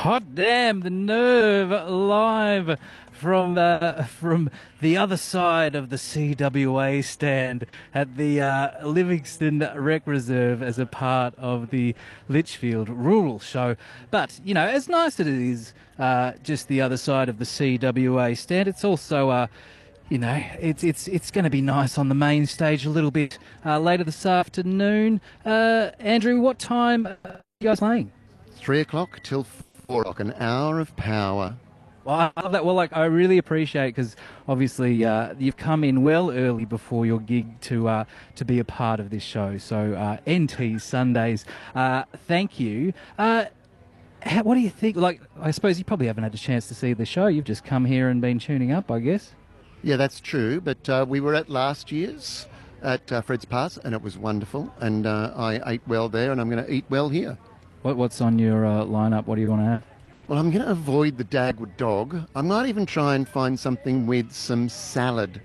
Hot damn, the nerve live from the other side of the CWA stand at the Livingston Rec Reserve as a part of the Litchfield Rural Show. But, you know, as nice as it is just the other side of the CWA stand, it's also... you know, it's going to be nice on the main stage a little bit later this afternoon. Andrew, what time are you guys playing? 3 o'clock till 4 o'clock, an hour of power. Well, I love that. Well, I really appreciate it because obviously you've come in well early before your gig to be a part of this show. So NT Sundays, thank you. What do you think? Like, I suppose you probably haven't had a chance to see the show. You've just come here and been tuning up, I guess. Yeah, that's true, but we were at last year's at Fred's Pass, and it was wonderful, and I ate well there, and I'm going to eat well here. What's on your lineup? What do you want to have? Well, I'm going to avoid the Dagwood dog. I might even try and find something with some salad.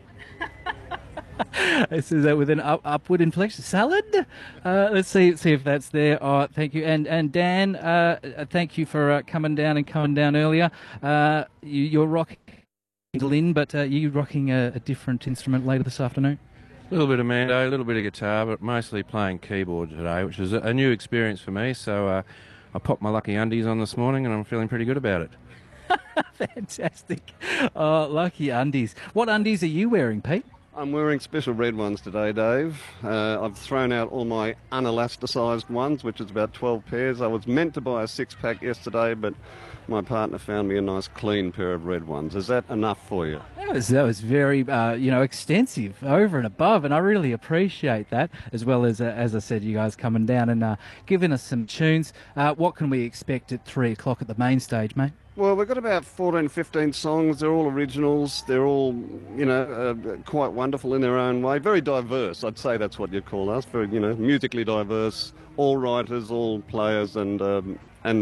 Is that with an upward inflection? Salad? Let's see if that's there. Oh, thank you. And Dan, thank you for coming down earlier. You're rocking Lynn, but you rocking a different instrument later this afternoon? A little bit of Mando, a little bit of guitar, but mostly playing keyboard today, which is a new experience for me. So I popped my lucky undies on this morning, and I'm feeling pretty good about it. Fantastic. Oh, lucky undies. What undies are you wearing, Pete? I'm wearing special red ones today, Dave. I've thrown out all my unelasticized ones, which is about 12 pairs. I was meant to buy a six-pack yesterday, but my partner found me a nice clean pair of red ones. Is that enough for you? That was very, extensive, over and above, and I really appreciate that, as well as I said, you guys coming down and giving us some tunes. What can we expect at 3 o'clock at the main stage, mate? Well, we've got about 14, 15 songs. They're all originals. They're all, quite wonderful in their own way. Very diverse. I'd say that's what you'd call us. Very, musically diverse. All writers, all players, and